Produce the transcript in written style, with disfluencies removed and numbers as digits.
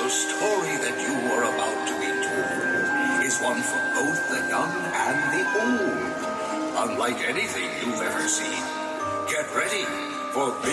The story that you are about to be told is one for both the young and the old. Unlike anything you've ever seen. Get ready for